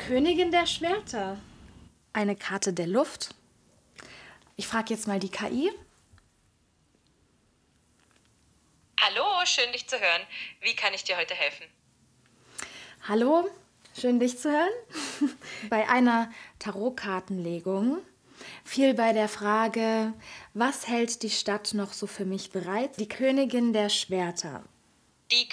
Königin der Schwerter. Eine Karte der Luft. Ich frage jetzt mal die KI. Hallo, schön dich zu hören. Wie kann ich dir heute helfen? Hallo, schön dich zu hören. Bei einer Tarotkartenlegung fiel bei der Frage, was hält die Stadt noch so für mich bereit? Die Königin der Schwerter.